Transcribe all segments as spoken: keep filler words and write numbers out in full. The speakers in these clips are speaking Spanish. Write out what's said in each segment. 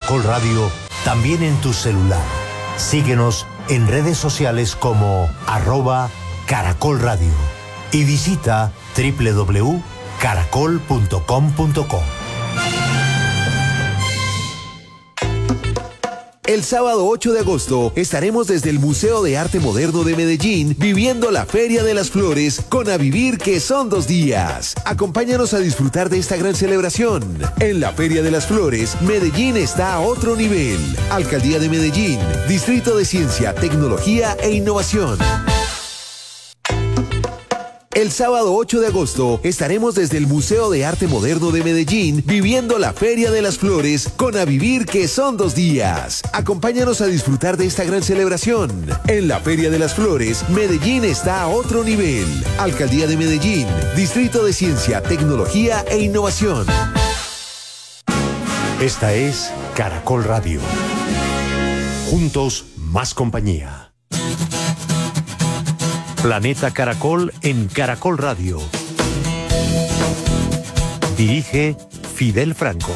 Caracol Radio también en tu celular. Síguenos en redes sociales como arroba Caracol Radio y visita doble u doble u doble u punto caracol punto com punto co. El sábado ocho de agosto estaremos desde el Museo de Arte Moderno de Medellín viviendo la Feria de las Flores con A Vivir, que son dos días. Acompáñanos a disfrutar de esta gran celebración. En la Feria de las Flores, Medellín está a otro nivel. Alcaldía de Medellín, Distrito de Ciencia, Tecnología e Innovación. El sábado ocho de agosto estaremos desde el Museo de Arte Moderno de Medellín viviendo la Feria de las Flores con A Vivir, que son dos días. Acompáñanos a disfrutar de esta gran celebración. En la Feria de las Flores, Medellín está a otro nivel. Alcaldía de Medellín, Distrito de Ciencia, Tecnología e Innovación. Esta es Caracol Radio. Juntos, más compañía. Planeta Caracol en Caracol Radio. Dirige Fidel Franco.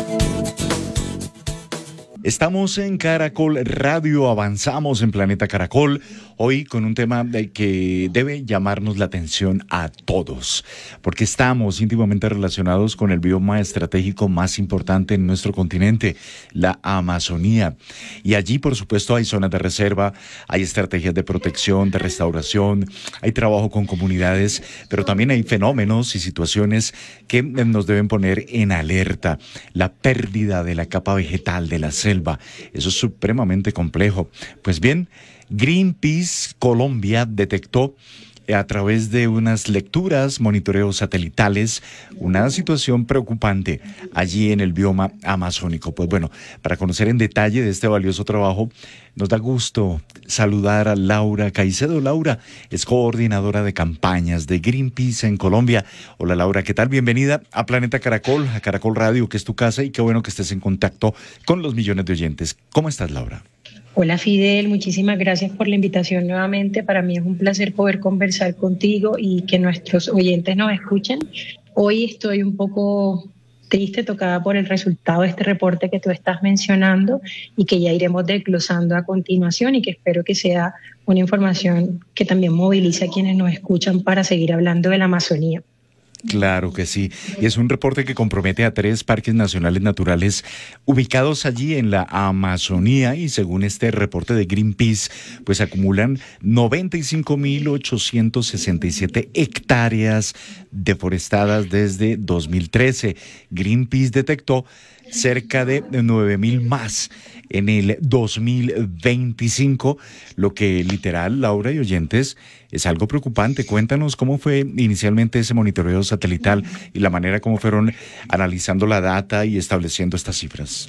Estamos en Caracol Radio, avanzamos en Planeta Caracol, hoy con un tema que debe llamarnos la atención a todos, porque estamos íntimamente relacionados con el bioma estratégico más importante en nuestro continente, la Amazonía. Y allí, por supuesto, hay zonas de reserva, hay estrategias de protección, de restauración, hay trabajo con comunidades, pero también hay fenómenos y situaciones que nos deben poner en alerta. La pérdida de la capa vegetal de la selva. Eso es supremamente complejo. Pues bien, Greenpeace Colombia detectó a través de unas lecturas, monitoreos satelitales, una situación preocupante allí en el bioma amazónico. Pues bueno, para conocer en detalle de este valioso trabajo, nos da gusto saludar a Laura Caicedo. Laura es coordinadora de campañas de Greenpeace en Colombia. Hola Laura, ¿qué tal? Bienvenida a Planeta Caracol, a Caracol Radio, que es tu casa, y qué bueno que estés en contacto con los millones de oyentes. ¿Cómo estás, Laura? Hola Fidel, muchísimas gracias por la invitación nuevamente. Para mí es un placer poder conversar contigo y que nuestros oyentes nos escuchen. Hoy estoy un poco triste, tocada por el resultado de este reporte que tú estás mencionando y que ya iremos desglosando a continuación, y que espero que sea una información que también movilice a quienes nos escuchan para seguir hablando de la Amazonía. Claro que sí, y es un reporte que compromete a tres parques nacionales naturales ubicados allí en la Amazonía, y según este reporte de Greenpeace, pues acumulan noventa y cinco mil ochocientos sesenta y siete hectáreas deforestadas desde dos mil trece. Greenpeace detectó cerca de nueve mil más en el dos mil veinticinco, lo que literal, Laura y oyentes, es algo preocupante. Cuéntanos cómo fue inicialmente ese monitoreo satelital y la manera como fueron analizando la data y estableciendo estas cifras.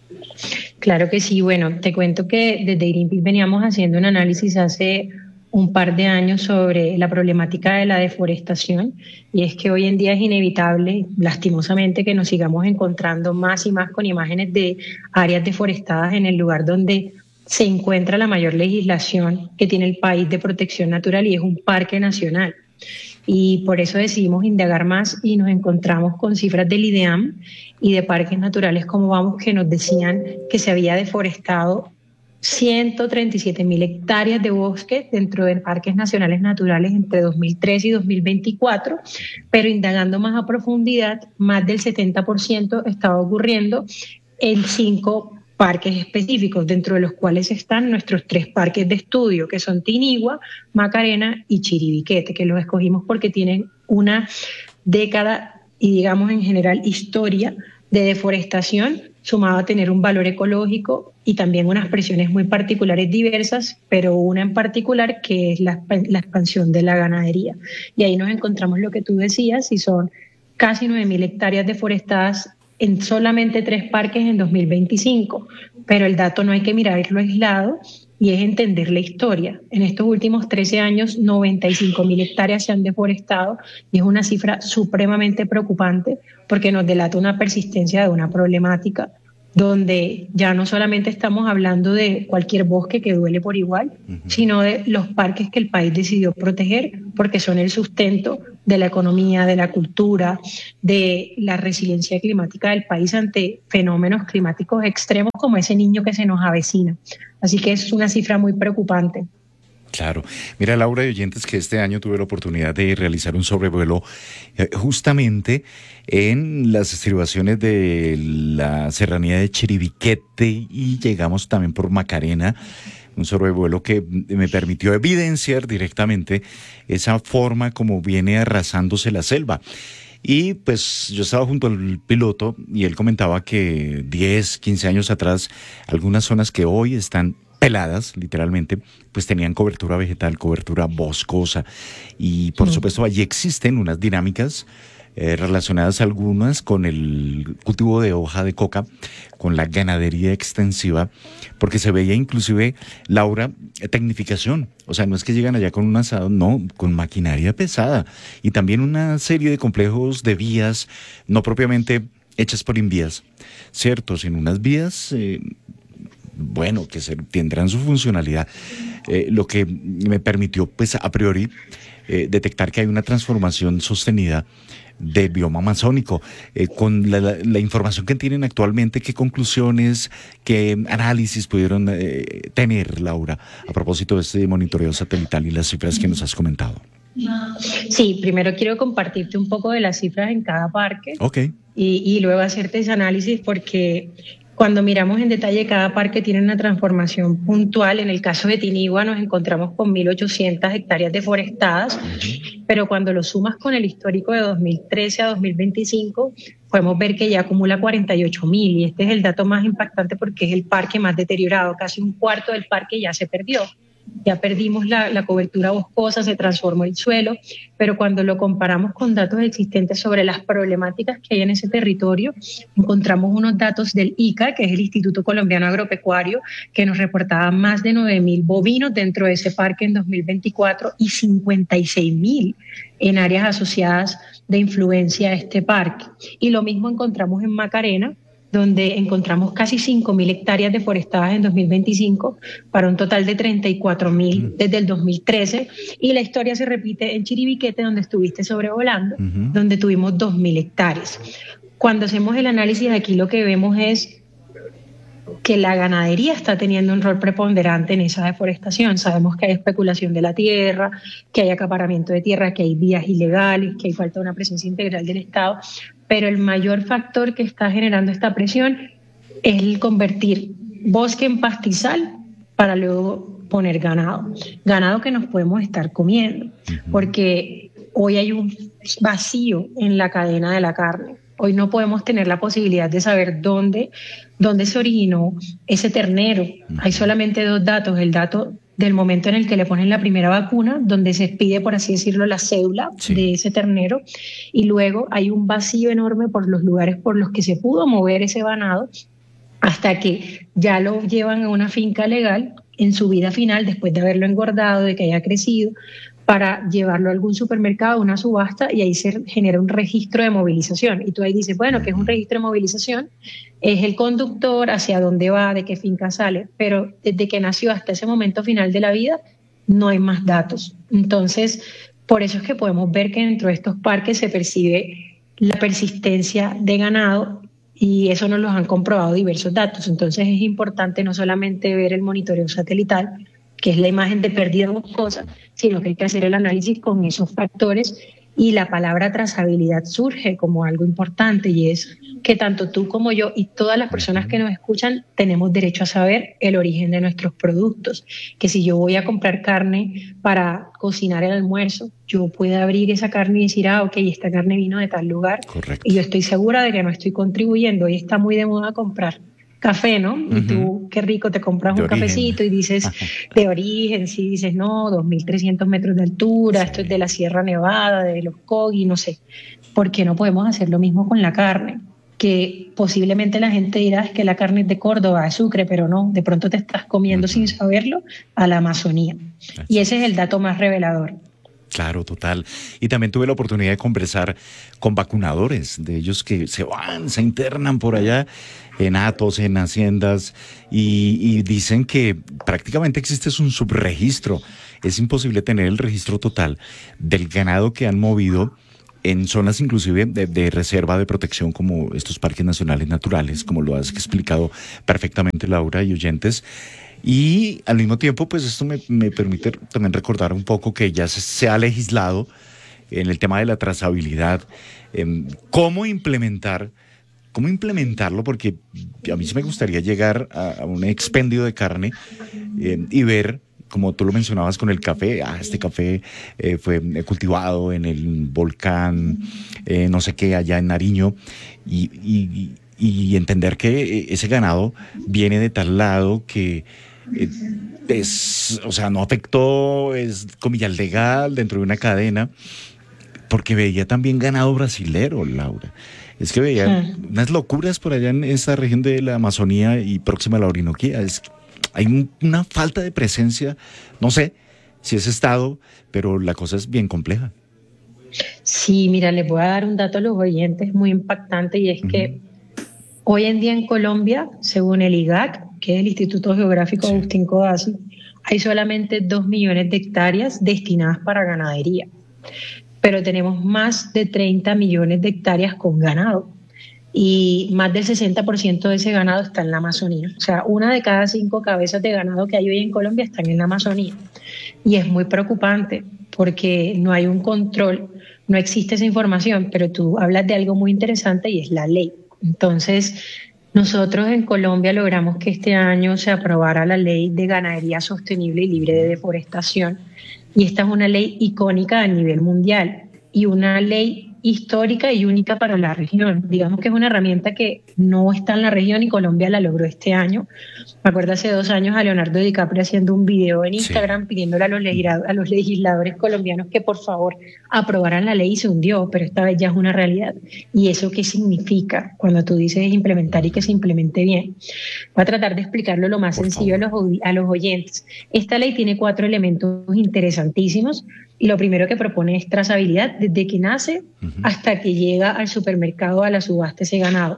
Claro que sí. Bueno, te cuento que desde Greenpeace veníamos haciendo un análisis hace un par de años sobre la problemática de la deforestación, y es que hoy en día es inevitable, lastimosamente, que nos sigamos encontrando más y más con imágenes de áreas deforestadas en el lugar donde se encuentra la mayor legislación que tiene el país de protección natural, y es un parque nacional. Y por eso decidimos indagar más y nos encontramos con cifras del IDEAM y de Parques Naturales como Vamos, que nos decían que se había deforestado ciento treinta y siete mil hectáreas de bosque dentro de parques nacionales naturales entre dos mil trece y dos mil veinticuatro, pero indagando más a profundidad, más del setenta por ciento estaba ocurriendo en cinco parques específicos, dentro de los cuales están nuestros tres parques de estudio, que son Tinigua, Macarena y Chiribiquete, que los escogimos porque tienen una década y, digamos, en general, historia de deforestación, sumado a tener un valor ecológico y también unas presiones muy particulares diversas, pero una en particular que es la, la expansión de la ganadería. Y ahí nos encontramos lo que tú decías, y son casi nueve mil hectáreas deforestadas en solamente tres parques en dos mil veinticinco. Pero el dato no hay que mirarlo aislado, y es entender la historia. En estos últimos trece años, noventa y cinco mil hectáreas se han deforestado, y es una cifra supremamente preocupante porque nos delata una persistencia de una problemática donde ya no solamente estamos hablando de cualquier bosque que duele por igual, uh-huh. sino de los parques que el país decidió proteger porque son el sustento de la economía, de la cultura, de la resiliencia climática del país ante fenómenos climáticos extremos como ese niño que se nos avecina. Así que es una cifra muy preocupante. Claro. Mira, Laura, y oyentes, que este año tuve la oportunidad de realizar un sobrevuelo eh, justamente en las estribaciones de la serranía de Chiribiquete y llegamos también por Macarena, un sobrevuelo que me permitió evidenciar directamente esa forma como viene arrasándose la selva. Y pues yo estaba junto al piloto y él comentaba que diez, quince años atrás, algunas zonas que hoy están peladas, literalmente, pues tenían cobertura vegetal, cobertura boscosa. Y por mm. supuesto allí existen unas dinámicas eh, relacionadas algunas con el cultivo de hoja de coca, con la ganadería extensiva, porque se veía inclusive, Laura, tecnificación. O sea, no es que llegan allá con un asado, no, con maquinaria pesada. Y también una serie de complejos de vías, no propiamente hechas por Invías, ¿cierto? Sino unas vías... Eh, bueno, que se, tendrán su funcionalidad, eh, lo que me permitió, pues, a priori, eh, detectar que hay una transformación sostenida del bioma amazónico. Eh, con la, la, la información que tienen actualmente, ¿qué conclusiones, qué análisis pudieron eh, tener, Laura, a propósito de este monitoreo satelital y las cifras que nos has comentado? Sí, primero quiero compartirte un poco de las cifras en cada parque. Okay. y, y luego hacerte ese análisis porque... Cuando miramos en detalle, cada parque tiene una transformación puntual. En el caso de Tinigua nos encontramos con mil ochocientas hectáreas deforestadas, uh-huh. pero cuando lo sumas con el histórico de dos mil trece a dos mil veinticinco, podemos ver que ya acumula cuarenta y ocho mil, y este es el dato más impactante porque es el parque más deteriorado. Casi un cuarto del parque ya se perdió. Ya perdimos la, la cobertura boscosa, se transformó el suelo, pero cuando lo comparamos con datos existentes sobre las problemáticas que hay en ese territorio, encontramos unos datos del I C A, que es el Instituto Colombiano Agropecuario, que nos reportaba más de nueve mil bovinos dentro de ese parque en dos mil veinticuatro y cincuenta y seis mil en áreas asociadas de influencia a este parque. Y lo mismo encontramos en Macarena, donde encontramos casi cinco mil hectáreas deforestadas en dos mil veinticinco para un total de treinta y cuatro mil desde el dos mil trece, y la historia se repite en Chiribiquete, donde estuviste sobrevolando, uh-huh. donde tuvimos dos mil hectáreas. Cuando hacemos el análisis aquí, lo que vemos es que la ganadería está teniendo un rol preponderante en esa deforestación. Sabemos que hay especulación de la tierra, que hay acaparamiento de tierra, que hay vías ilegales, que hay falta de una presencia integral del Estado, pero el mayor factor que está generando esta presión es el convertir bosque en pastizal para luego poner ganado, ganado que nos podemos estar comiendo, porque hoy hay un vacío en la cadena de la carne. Hoy no podemos tener la posibilidad de saber dónde, dónde se originó ese ternero. Hay solamente dos datos, el dato del momento en el que le ponen la primera vacuna, donde se expide, por así decirlo, la cédula sí. de ese ternero, y luego hay un vacío enorme por los lugares por los que se pudo mover ese ganado hasta que ya lo llevan a una finca legal en su vida final, después de haberlo engordado, de que haya crecido, para llevarlo a algún supermercado, a una subasta, y ahí se genera un registro de movilización. Y tú ahí dices, bueno, ¿qué es un registro de movilización? Es el conductor, hacia dónde va, de qué finca sale, pero desde que nació hasta ese momento final de la vida no hay más datos. Entonces, por eso es que podemos ver que dentro de estos parques se percibe la persistencia de ganado, y eso nos lo han comprobado diversos datos. Entonces es importante no solamente ver el monitoreo satelital, que es la imagen de pérdida boscosa, sino que hay que hacer el análisis con esos factores, y la palabra trazabilidad surge como algo importante, y es que tanto tú como yo y todas las personas que nos escuchan tenemos derecho a saber el origen de nuestros productos, que si yo voy a comprar carne para cocinar el almuerzo, yo puedo abrir esa carne y decir, ah, ok, esta carne vino de tal lugar. Correcto. Y yo estoy segura de que no estoy contribuyendo. Hoy está muy de moda comprar café, ¿no? Uh-huh. Y tú, qué rico, te compras de un origen. Cafecito y dices, de origen, sí, dices, no, dos mil trescientos metros de altura, sí. Esto es de la Sierra Nevada, de los Cogi, no sé. ¿Por qué no podemos hacer lo mismo con la carne? Que posiblemente la gente dirá, es que la carne es de Córdoba, de Sucre, pero no, de pronto te estás comiendo uh-huh. sin saberlo a la Amazonía. Exacto. Y ese es el dato más revelador. Claro. Claro, total. Y también tuve la oportunidad de conversar con vacunadores, de ellos que se van, se internan por allá en hatos, en haciendas, y, y dicen que prácticamente existe un subregistro. Es imposible tener el registro total del ganado que han movido en zonas inclusive de, de reserva de protección como estos parques nacionales naturales, como lo has explicado perfectamente, Laura y oyentes. Y al mismo tiempo, pues esto me, me permite también recordar un poco que ya se, se ha legislado en el tema de la trazabilidad, eh, cómo implementar, cómo implementarlo, porque a mí sí me gustaría llegar a, a un expendio de carne eh, y ver, como tú lo mencionabas con el café, ah, este café eh, fue cultivado en el volcán, eh, no sé qué, allá en Nariño, y, y, y entender que ese ganado viene de tal lado que eh, es, o sea, no afectó, es comillas legal dentro de una cadena, porque veía también ganado brasilero, Laura. Es que veía hmm. unas locuras por allá en esta región de la Amazonía y próxima a la Orinoquía. Es hay un, una falta de presencia, no sé si es estado, pero la cosa es bien compleja. Sí, mira, les voy a dar un dato a los oyentes muy impactante, y es uh-huh. que hoy en día en Colombia, según el I G A C, que es el Instituto Geográfico sí. Agustín Codazzi, hay solamente dos millones de hectáreas destinadas para ganadería, pero tenemos más de treinta millones de hectáreas con ganado. Y más del sesenta por ciento de ese ganado está en la Amazonía. O sea, una de cada cinco cabezas de ganado que hay hoy en Colombia están en la Amazonía. Y es muy preocupante porque no hay un control, no existe esa información, pero tú hablas de algo muy interesante y es la ley. Entonces, nosotros en Colombia logramos que este año se aprobara la ley de ganadería sostenible y libre de deforestación. Y esta es una ley icónica a nivel mundial y una ley histórica y única para la región. Digamos que es una herramienta que no está en la región y Colombia la logró este año. Me acuerdo hace dos años a Leonardo DiCaprio haciendo un video en Instagram sí. pidiéndole a los, legisladores, a los legisladores colombianos que por favor aprobaran la ley y se hundió, pero esta vez ya es una realidad. ¿Y eso qué significa cuando tú dices implementar y que se implemente bien? Voy a tratar de explicarlo lo más por sencillo a los, a los oyentes. Esta ley tiene cuatro elementos interesantísimos. Y lo primero que propone es trazabilidad desde que nace uh-huh. hasta que llega al supermercado a la subasta ese ganado.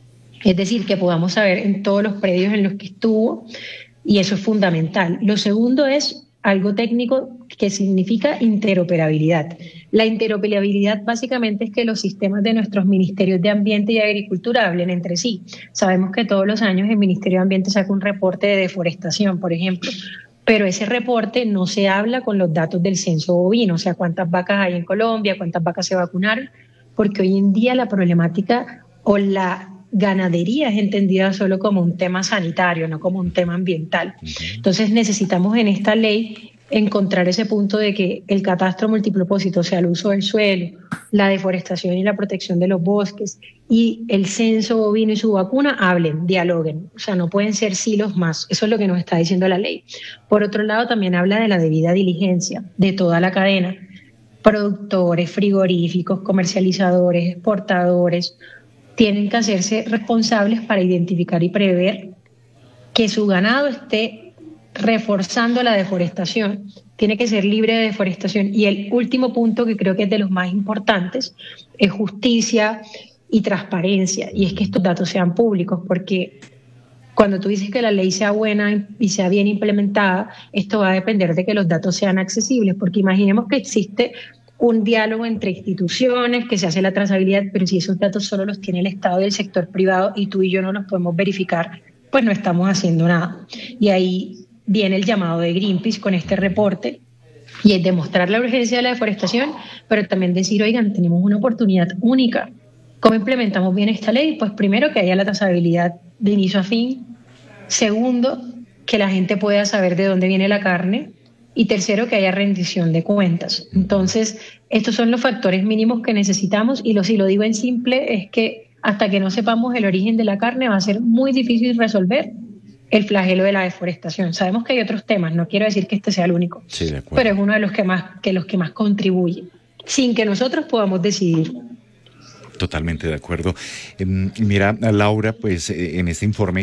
Es decir, que podamos saber en todos los predios en los que estuvo, y eso es fundamental. Lo segundo es algo técnico que significa interoperabilidad. La interoperabilidad básicamente es que los sistemas de nuestros ministerios de Ambiente y Agricultura hablen entre sí. Sabemos que todos los años el Ministerio de Ambiente saca un reporte de deforestación, por ejemplo, pero ese reporte no se habla con los datos del censo bovino, o sea, cuántas vacas hay en Colombia, cuántas vacas se vacunaron, porque hoy en día la problemática o la ganadería es entendida solo como un tema sanitario, no como un tema ambiental. Entonces necesitamos en esta ley encontrar ese punto de que el catastro multipropósito, o sea, el uso del suelo, la deforestación y la protección de los bosques y el censo bovino y su vacuna hablen, dialoguen, o sea, no pueden ser silos más, eso es lo que nos está diciendo la ley. Por otro lado, también habla de la debida diligencia de toda la cadena, productores, frigoríficos, comercializadores, exportadores, tienen que hacerse responsables para identificar y prever que su ganado esté reforzando la deforestación, tiene que ser libre de deforestación. Y el último punto, que creo que es de los más importantes, es justicia y transparencia, y es que estos datos sean públicos, porque cuando tú dices que la ley sea buena y sea bien implementada, esto va a depender de que los datos sean accesibles, porque imaginemos que existe un diálogo entre instituciones, que se hace la trazabilidad, pero si esos datos solo los tiene el Estado y el sector privado y tú y yo no los podemos verificar, pues no estamos haciendo nada. Y ahí viene el llamado de Greenpeace con este reporte, y es demostrar la urgencia de la deforestación, pero también decir, oigan, tenemos una oportunidad única. ¿Cómo implementamos bien esta ley? Pues primero, que haya la trazabilidad de inicio a fin. Segundo, que la gente pueda saber de dónde viene la carne. Y tercero, que haya rendición de cuentas. Entonces, estos son los factores mínimos que necesitamos, y lo, si lo digo en simple, es que hasta que no sepamos el origen de la carne va a ser muy difícil resolver el flagelo de la deforestación. Sabemos que hay otros temas, no quiero decir que este sea el único, sí, de acuerdo, pero es uno de los que más, que los que más contribuye, sin que nosotros podamos decidir. Totalmente de acuerdo. Eh, mira, Laura, pues eh, en este informe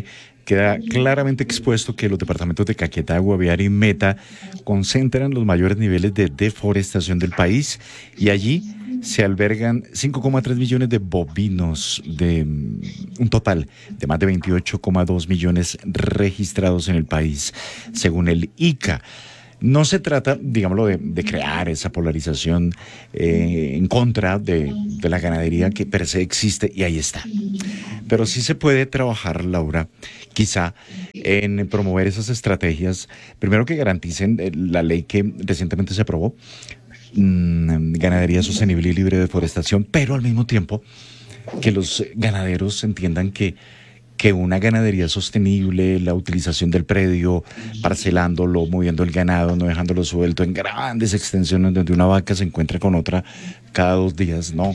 queda claramente expuesto que los departamentos de Caquetá, Guaviare y Meta concentran los mayores niveles de deforestación del país y allí se albergan cinco coma tres millones de bovinos, de un total de más de veintiocho coma dos millones registrados en el país, según el I C A. No se trata, digámoslo, de, de crear esa polarización eh, en contra de, de la ganadería que per se existe y ahí está. Pero sí se puede trabajar, Laura, quizá en promover esas estrategias, primero que garanticen la ley que recientemente se aprobó, mmm, ganadería sostenible y libre de deforestación, pero al mismo tiempo que los ganaderos entiendan que que una ganadería sostenible, la utilización del predio, parcelándolo, moviendo el ganado, no dejándolo suelto en grandes extensiones donde una vaca se encuentra con otra cada dos días, no.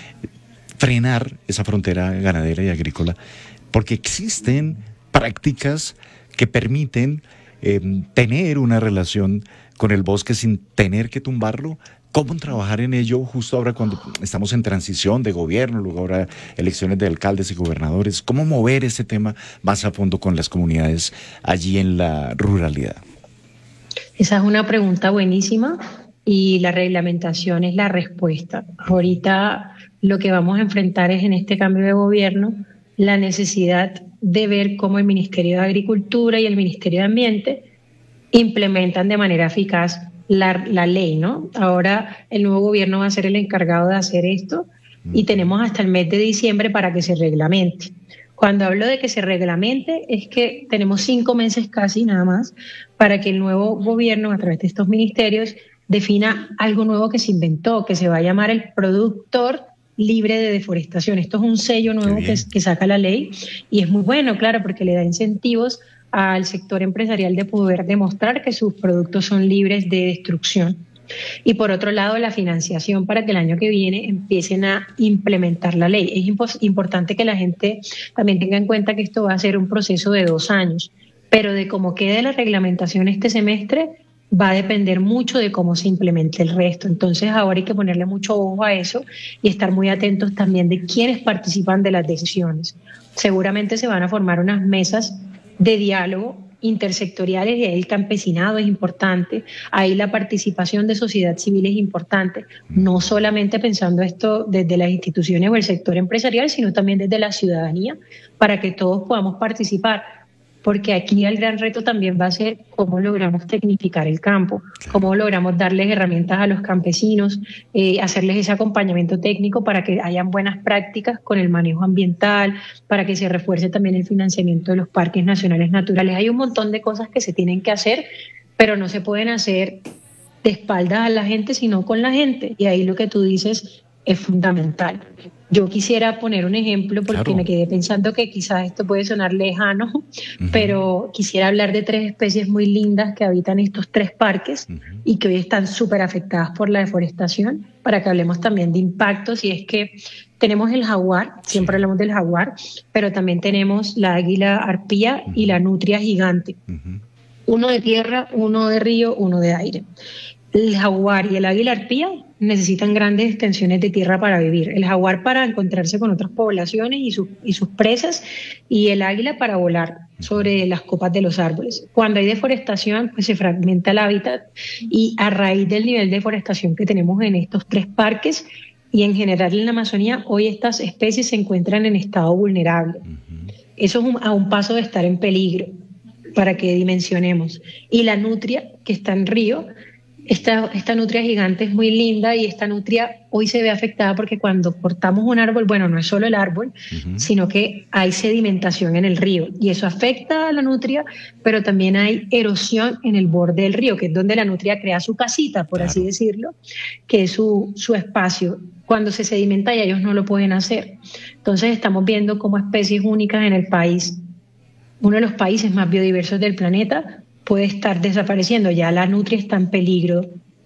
Frenar esa frontera ganadera y agrícola, porque existen prácticas que permiten eh, tener una relación con el bosque sin tener que tumbarlo. ¿Cómo trabajar en ello justo ahora cuando estamos en transición de gobierno, luego ahora elecciones de alcaldes y gobernadores? ¿Cómo mover ese tema más a fondo con las comunidades allí en la ruralidad? Esa es una pregunta buenísima y la reglamentación es la respuesta. Ahorita lo que vamos a enfrentar es en este cambio de gobierno la necesidad de ver cómo el Ministerio de Agricultura y el Ministerio de Ambiente implementan de manera eficaz La, la ley, ¿no? Ahora el nuevo gobierno va a ser el encargado de hacer esto y tenemos hasta el mes de diciembre para que se reglamente. Cuando hablo de que se reglamente es que tenemos cinco meses casi nada más para que el nuevo gobierno a través de estos ministerios defina algo nuevo que se inventó, que se va a llamar el productor libre de deforestación. Esto es un sello nuevo que, que saca la ley y es muy bueno, claro, porque le da incentivos al sector empresarial de poder demostrar que sus productos son libres de destrucción. Y por otro lado, la financiación para que el año que viene empiecen a implementar la ley. Es impo- importante que la gente también tenga en cuenta que esto va a ser un proceso de dos años, pero de cómo quede la reglamentación este semestre va a depender mucho de cómo se implemente el resto. Entonces ahora hay que ponerle mucho ojo a eso y estar muy atentos también de quiénes participan de las decisiones. Seguramente se van a formar unas mesas de diálogo intersectoriales y ahí el campesinado es importante, ahí la participación de sociedad civil es importante, no solamente pensando esto desde las instituciones o el sector empresarial, sino también desde la ciudadanía, para que todos podamos participar, porque aquí el gran reto también va a ser cómo logramos tecnificar el campo, cómo logramos darles herramientas a los campesinos, eh, hacerles ese acompañamiento técnico para que hayan buenas prácticas con el manejo ambiental, para que se refuerce también el financiamiento de los parques nacionales naturales. Hay un montón de cosas que se tienen que hacer, pero no se pueden hacer de espaldas a la gente, sino con la gente. Y ahí lo que tú dices es fundamental. Yo quisiera poner un ejemplo porque claro, me quedé pensando que quizás esto puede sonar lejano, uh-huh, pero quisiera hablar de tres especies muy lindas que habitan estos tres parques uh-huh, y que hoy están súper afectadas por la deforestación, para que hablemos también de impactos. Y es que tenemos el jaguar, siempre sí, hablamos del jaguar, pero también tenemos la águila arpía uh-huh, y la nutria gigante. Uh-huh. Uno de tierra, uno de río, uno de aire. El jaguar y el águila arpía necesitan grandes extensiones de tierra para vivir. El jaguar para encontrarse con otras poblaciones y, su, y sus presas, y el águila para volar sobre las copas de los árboles. Cuando hay deforestación, pues se fragmenta el hábitat, y a raíz del nivel de deforestación que tenemos en estos tres parques y en general en la Amazonía, hoy estas especies se encuentran en estado vulnerable. Eso es un, a un paso de estar en peligro, para que dimensionemos. Y la nutria, que está en río, Esta, esta nutria gigante es muy linda, y esta nutria hoy se ve afectada porque cuando cortamos un árbol, bueno, no es solo el árbol, uh-huh, sino que hay sedimentación en el río y eso afecta a la nutria, pero también hay erosión en el borde del río, que es donde la nutria crea su casita, por claro, así decirlo, que es su, su espacio. Cuando se sedimenta ya ellos no lo pueden hacer. Entonces estamos viendo como especies únicas en el país, uno de los países más biodiversos del planeta, puede estar desapareciendo. Ya la nutria está en peligro,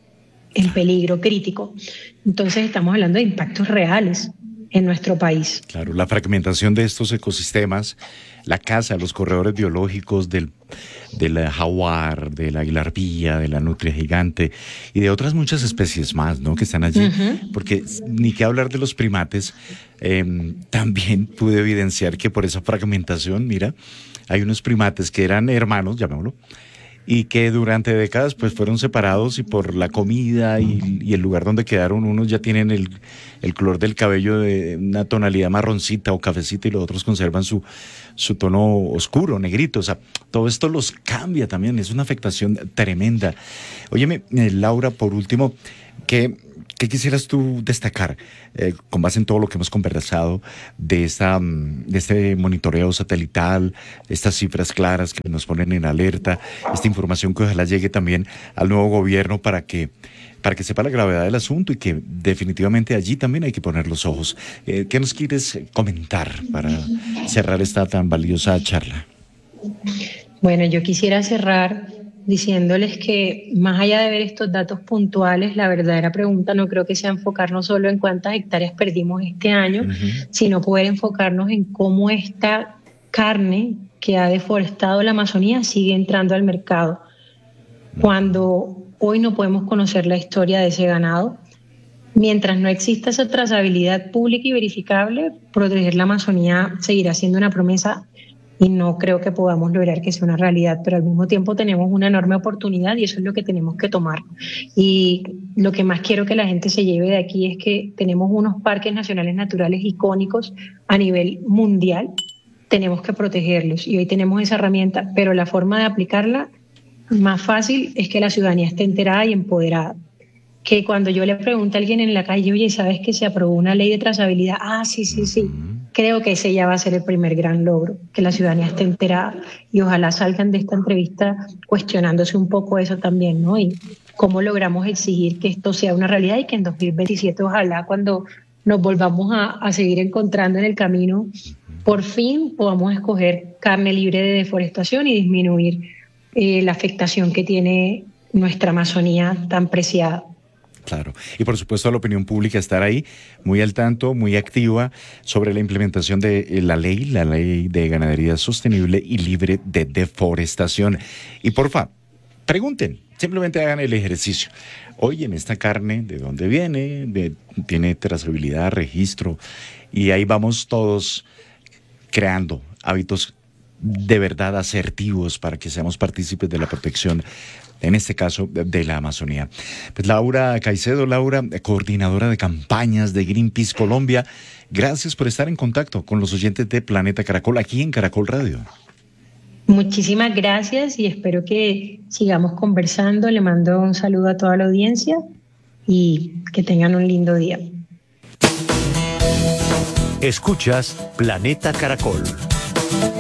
en peligro crítico. Entonces estamos hablando de impactos reales en nuestro país. Claro, la fragmentación de estos ecosistemas, la caza, los corredores biológicos del, del jaguar, del águila arpía, de la nutria gigante y de otras muchas especies más, ¿no?, que están allí. Uh-huh. Porque ni que hablar de los primates, eh, también pude evidenciar que por esa fragmentación, mira, hay unos primates que eran hermanos, llamémoslo, y que durante décadas pues fueron separados y por la comida y, y el lugar donde quedaron unos ya tienen el, el color del cabello de una tonalidad marroncita o cafecita y los otros conservan su, su tono oscuro, negrito. O sea, todo esto los cambia también, es una afectación tremenda. Óyeme, eh, Laura, por último, ¿qué, qué quisieras tú destacar eh, con base en todo lo que hemos conversado de, esta, de este monitoreo satelital, estas cifras claras que nos ponen en alerta, esta información que ojalá llegue también al nuevo gobierno para que, para que sepa la gravedad del asunto y que definitivamente allí también hay que poner los ojos? Eh, ¿Qué nos quieres comentar para cerrar esta tan valiosa charla? Bueno, yo quisiera cerrar diciéndoles que más allá de ver estos datos puntuales, la verdadera pregunta no creo que sea enfocarnos solo en cuántas hectáreas perdimos este año, uh-huh. sino poder enfocarnos en cómo esta carne que ha deforestado la Amazonía sigue entrando al mercado. Cuando hoy no podemos conocer la historia de ese ganado, mientras no exista esa trazabilidad pública y verificable, proteger la Amazonía seguirá siendo una promesa y no creo que podamos lograr que sea una realidad, pero al mismo tiempo tenemos una enorme oportunidad y eso es lo que tenemos que tomar. Y lo que más quiero que la gente se lleve de aquí es que tenemos unos parques nacionales naturales icónicos a nivel mundial, tenemos que protegerlos y hoy tenemos esa herramienta, pero la forma de aplicarla más fácil es que la ciudadanía esté enterada y empoderada. Que cuando yo le pregunto a alguien en la calle, oye, ¿sabes que se aprobó una ley de trazabilidad? Ah, sí, sí, sí. Creo que ese ya va a ser el primer gran logro, que la ciudadanía esté enterada y ojalá salgan de esta entrevista cuestionándose un poco eso también, ¿no? Y cómo logramos exigir que esto sea una realidad y que en dos mil veintisiete ojalá cuando nos volvamos a, a seguir encontrando en el camino, por fin podamos escoger carne libre de deforestación y disminuir eh, la afectación que tiene nuestra Amazonía tan preciada. Claro, y por supuesto a la opinión pública estar ahí muy al tanto, muy activa sobre la implementación de la ley, la ley de ganadería sostenible y libre de deforestación. Y porfa, pregunten, simplemente hagan el ejercicio. Oye, en esta carne, ¿de dónde viene? De, ¿tiene trazabilidad, registro? Y ahí vamos todos creando hábitos de verdad asertivos para que seamos partícipes de la protección, en este caso, de la Amazonía. Pues Laura Caicedo, Laura, coordinadora de campañas de Greenpeace Colombia, gracias por estar en contacto con los oyentes de Planeta Caracol aquí en Caracol Radio. Muchísimas gracias y espero que sigamos conversando. Le mando un saludo a toda la audiencia y que tengan un lindo día. Escuchas Planeta Caracol.